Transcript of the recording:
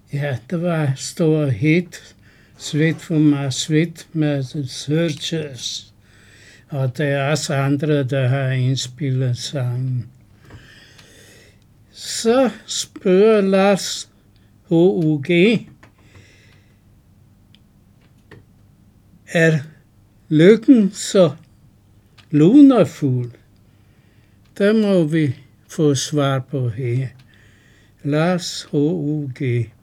Ja, det var stor hit. Sweet for my sweet med The Searchers. Og der er også andre, der har indspillet sangen. Så spørger Lars H.U.G. Er lykken så lunefuld? Der må vi få svar på her. Lars H.U.G.